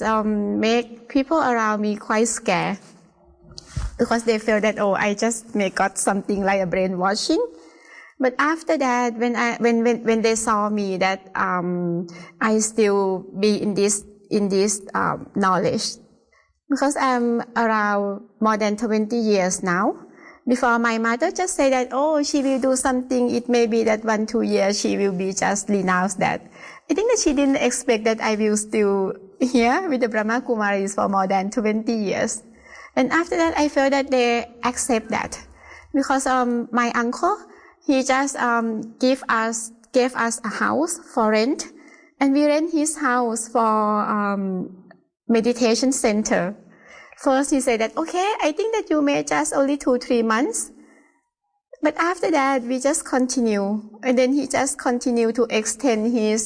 make people around me quite scared because they feel that, I just may got something like a brainwashing. But after that, when they saw me that I still be in this knowledge, because I'm around more than 20 years now. Before, my mother just said that, she will do something. It may be that 1-2 years she will be just renounce that. I think that she didn't expect that I will still here with the Brahma Kumaris for more than 20 years. And after that, I felt that they accept that. Because my uncle, he just gave us a house for rent. And we rent his house for meditation center. First, he said that, okay, I think that you may just only 2-3 months. But after that, we just continue. And then he just continued to extend his,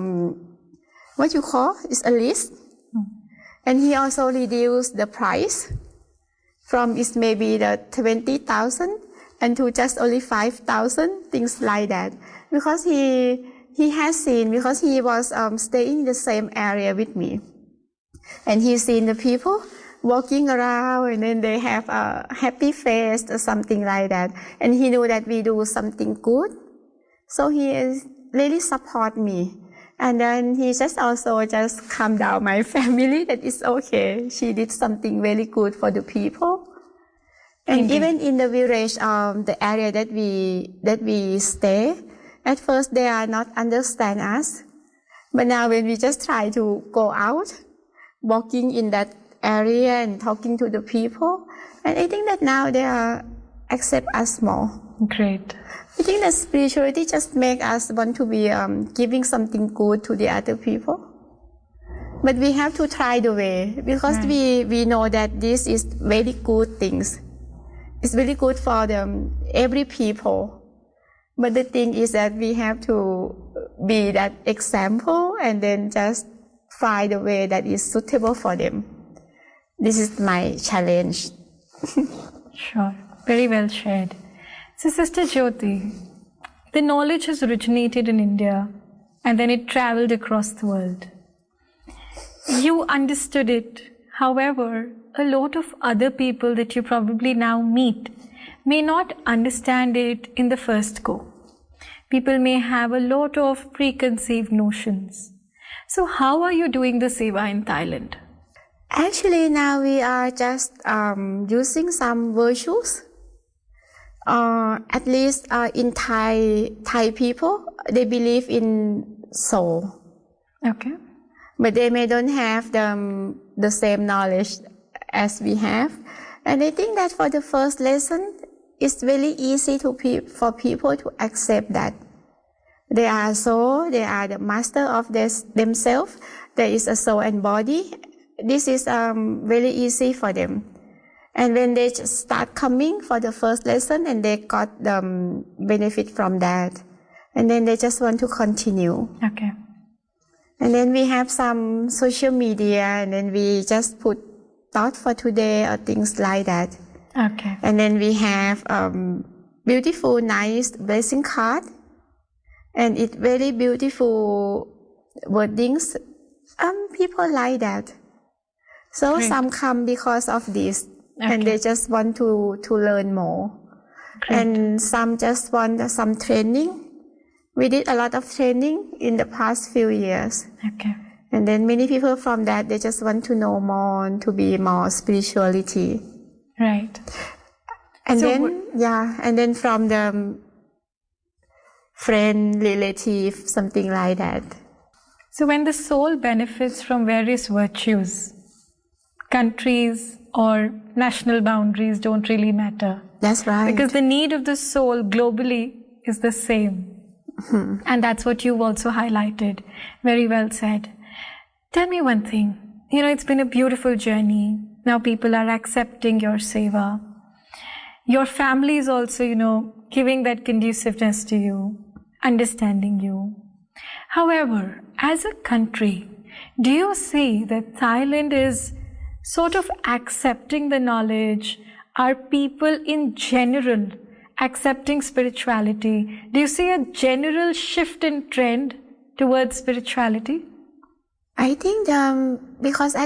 what you call, is a list. And he also reduced the price from it's maybe the 20,000 and to just only 5,000, things like that. Because he has seen, because he was staying in the same area with me. And he's seen the people walking around, and then they have a happy face or something like that. And he knew that we do something good. So he really support me. And then he just also just calm down my family that it's okay. She did something very good for the people. And even in the village, the area that we stay, at first they are not understand us. But now when we just try to go out, walking in that area and talking to the people, and I think that now they accept us more. Great. I think that spirituality just make us want to be giving something good to the other people. But we have to try the way, because we know that this is very good things. It's very good for every people. But the thing is that we have to be that example and then just find a way that is suitable for them. This is my challenge. Sure. Very well shared. So, Sister Jyoti, the knowledge has originated in India and then it traveled across the world. You understood it. However, a lot of other people that you probably now meet may not understand it in the first go. People may have a lot of preconceived notions. So how are you doing the seva in Thailand? Actually, now we are just using some virtues. At least in Thai people, they believe in soul. Okay. But they may don't have the same knowledge as we have. And I think that for the first lesson, it's very easy for people to accept that. They are soul, they are the master of themselves. There is a soul and body. This is very easy for them. And when they just start coming for the first lesson and they got the benefit from that, and then they just want to continue. Okay. And then we have some social media, and then we just put thought for today or things like that. Okay. And then we have beautiful, nice blessing card, and it's very beautiful wordings. People like that. So Great. Some come because of this, and they just want to learn more. Great. And some just want some training. We did a lot of training in the past few years. Okay. And then many people from that, they just want to know more and to be more spirituality. Right. And So and then from the friend, relative, something like that. So when the soul benefits from various virtues, countries or national boundaries don't really matter. That's right. Because the need of the soul globally is the same. Mm-hmm. And that's what you've also highlighted. Very well said. Tell me one thing. It's been a beautiful journey. Now people are accepting your seva. Your family is also, giving that conduciveness to you, understanding you. However, as a country, do you see that Thailand is sort of accepting the knowledge? Are people in general accepting spirituality? Do you see a general shift in trend towards spirituality? I think because